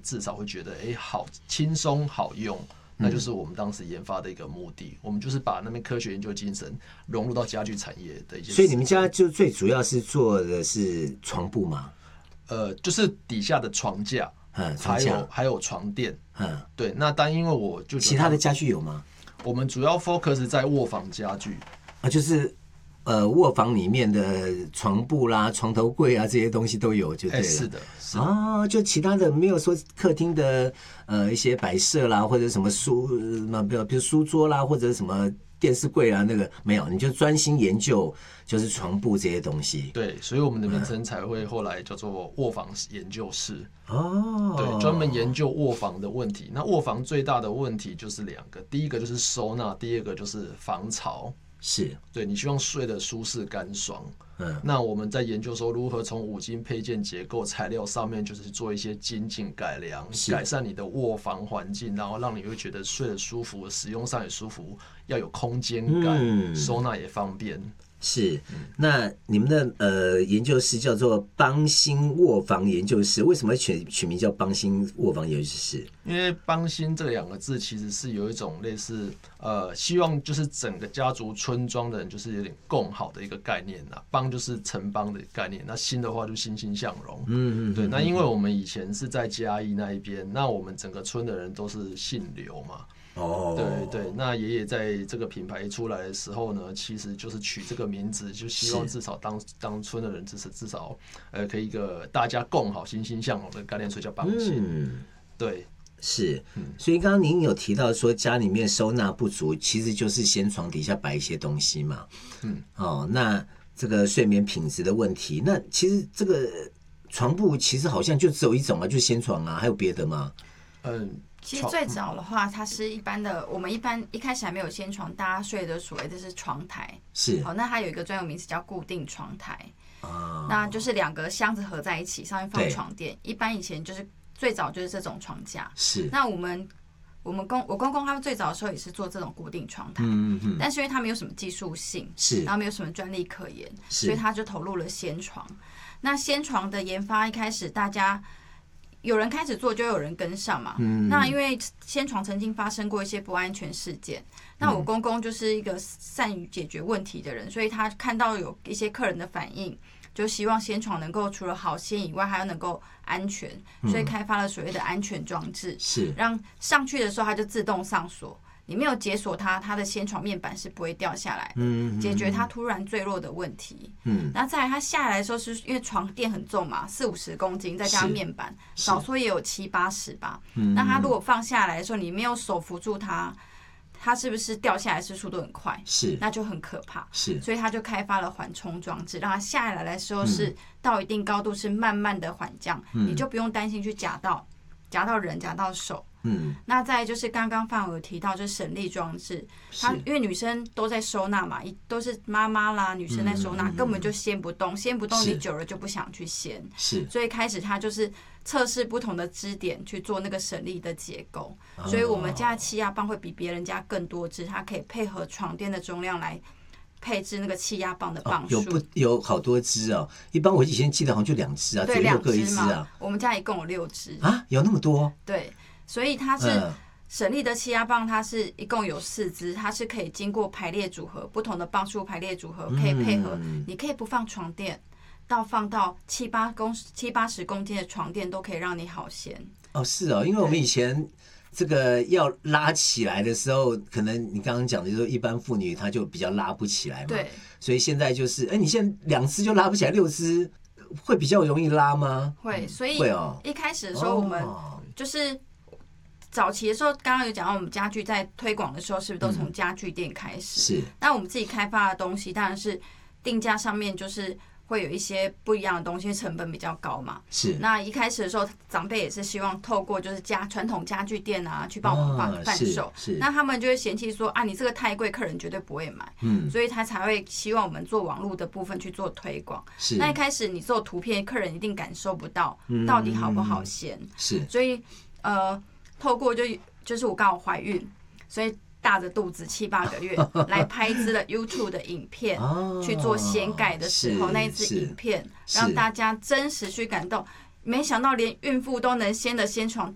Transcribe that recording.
至少会觉得好轻松好用。那就是我们当时研发的一个目的，我们就是把那边科学研究精神融入到家具产业的一些。 所以你们家就最主要是做的是床布吗？ 就是底下的床架，还有床垫，对。那但因为我就其他的家具有吗？ 我们主要 focus 在卧房家具就是卧房里面的床布啦、床头柜啊这些东西都有，就对了。 是的，是就其他的没有说客厅的一些摆设啦，或者什么比如书桌啦，或者什么电视柜啦，那个没有，你就专心研究就是床布这些东西。 对，所以我们的名称才会后来叫做卧房研究室。对，专门研究卧房的问题。那卧房最大的问题就是2个，第一个就是收纳，第二个就是防潮。 是， 对，你希望睡得舒适干爽。那我们在研究说如何从五金配件结构材料上面，就是做一些精进改良，改善你的卧房环境，然后让你会觉得睡得舒服，使用上也舒服，要有空间感，收纳也方便。 是，那你们的研究室叫做邦兴卧房研究室，为什么取名叫邦兴卧房研究室？ 因为邦兴这2个字其实是有一种类似希望就是整个家族村庄的人就是有点共好的一个概念啊，邦就是城邦的概念，那兴的话就欣欣向荣。对，那因为我们以前是在嘉义那一边，那我们整个村的人都是姓刘嘛。对，那爷爷在这个品牌一出来的时候呢，其实就是取这个名字，就希望至少当村的人至少可以一个大家共好、欣欣向荣的概念，所以叫邦兴。对， 是。所以刚刚您有提到说家里面收纳不足，其实就是先床底下摆一些东西嘛。那这个睡眠品质的问题，那其实这个床布其实好像就只有一种啊，就是先床啊，还有别的吗？ 其实最早的话，它是一般的，我们一开始还没有先床，大家睡的所谓的是床台。 是。 好，那它有一个专有名词叫固定床台。那就是2个箱子合在一起，上面放床垫。一般以前就是最早就是这种床架。 是。 那我公公他们最早的时候也是做这种固定床台，但是因为他没有什么技术性，然后没有什么专利可言，所以他就投入了先床。那先床的研发一开始大家。有人开始做，就有人跟上嘛。那因为先床曾经发生过一些不安全事件，那我公公就是一个善于解决问题的人，所以他看到有一些客人的反应，就希望先床能够除了好掀以外，还要能够安全，所以开发了所谓的安全装置， 是让上去的时候它就自动上锁。你没有解锁它的先床面板是不会掉下来的，解决它突然坠落的问题。那再来它下来的时候，是因为床垫很重嘛，40-50公斤，再加上面板，少说也有70-80吧。那它如果放下来的时候，你没有手扶住它是不是掉下来是速度很快？ 是， 那就很可怕。 是， 所以他就开发了缓冲装置，让它下来的时候是到一定高度是慢慢的缓降，你就不用担心去夹到人、夹到手。那再来就是刚刚范有提到，就是省力装置，它因为女生都在收纳嘛，都是妈妈啦，女生在收纳，根本就掀不动，你久了就不想去掀，所以开始它就是测试不同的支点去做那个省力的结构，所以我们家的气压棒会比别人家更多支，它可以配合床垫的重量来配置那个气压棒的磅数。 有好多支哦，一般我以前记得好像就2支啊， 对 ，2各1支啊。 我们家一共有6支啊，有那么多？ 对。所以它是省力的气压棒，它是一共有4支，它是可以经过排列组合，不同的磅数排列组合可以配合，你可以不放床垫，放到70-80公斤的床垫都可以让你好掀。 是哦，因为我们以前这个要拉起来的时候，可能你刚刚讲的就是一般妇女她就比较拉不起来嘛， 对， 所以现在就是你现在2支就拉不起来，6支会比较容易拉吗？ 会，所以一开始的时候我们就是早期的时候，刚刚有讲到我们家具在推广的时候，是不是都从家具店开始？ 是。 那我们自己开发的东西，当然是定价上面就是会有一些不一样的东西，成本比较高嘛。 是。 那一开始的时候，长辈也是希望透过就是传统家具店啊，去帮我们贩售。 是。 那他们就会嫌弃说你这个太贵，客人绝对不会买。所以他才会希望我们做网络的部分去做推广。 是。 那一开始你做图片，客人一定感受不到到底好不好掀。 是。 所以透过就是我刚好怀孕，所以大着肚子7-8个月来拍一支了 YouTube 的影片，去做掀盖的时候，那一支影片让大家真实去感动。没想到连孕妇都能掀的掀床